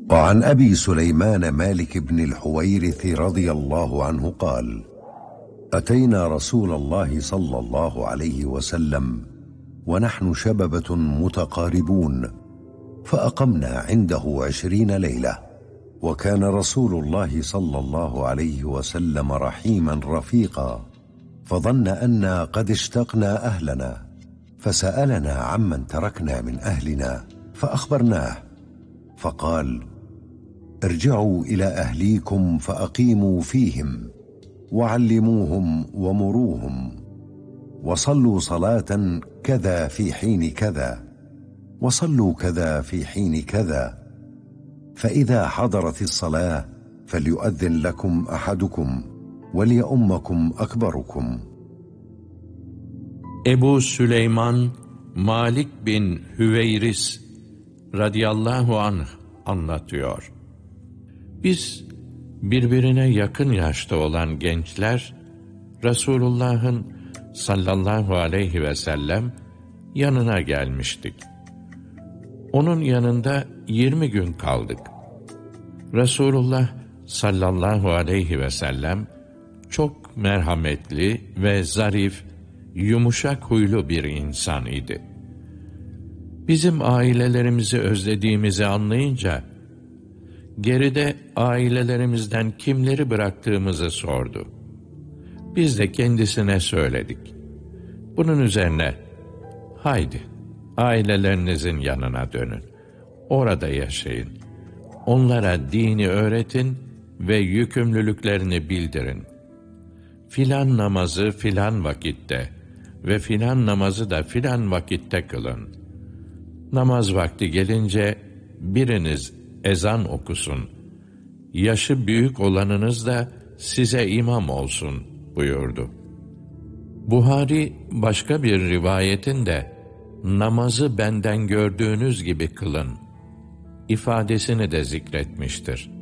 وعن أبي سليمان مالك بن الحويرث رضي الله عنه قال: أتينا رسول الله صلى الله عليه وسلم ونحن شببة متقاربون، فأقمنا عنده 20 ليلة، وكان رسول الله صلى الله عليه وسلم رحيما رفيقا، فظن أنا قد اشتقنا أهلنا، فسألنا عمن تركنا من أهلنا فأخبرناه، فقال: ارجعوا إلى أهليكم فأقيموا فيهم، وعلموهم ومروهم، وصلوا صلاة كذا في حين كذا، وصلوا كذا في حين كذا، فإذا حضرت الصلاة فليؤذن لكم أحدكم وليؤمكم أكبركم. Ebu Süleyman Malik bin Hüveyris radıyallahu anh anlatıyor. Biz birbirine yakın yaşta olan gençler Resulullah'ın sallallahu aleyhi ve sellem yanına gelmiştik. Onun yanında 20 gün kaldık. Resulullah sallallahu aleyhi ve sellem çok merhametli ve zarif, yumuşak huylu bir insan idi. Bizim ailelerimizi özlediğimizi anlayınca, geride ailelerimizden kimleri bıraktığımızı sordu. Biz de kendisine söyledik. Bunun üzerine, haydi ailelerinizin yanına dönün, orada yaşayın, onlara dini öğretin ve yükümlülüklerini bildirin. Filan namazı filan vakitte ve filan namazı da filan vakitte kılın. Namaz vakti gelince biriniz ezan okusun, yaşı büyük olanınız da size imam olsun buyurdu. Buhari başka bir rivayetinde namazı benden gördüğünüz gibi kılın ifadesini de zikretmiştir.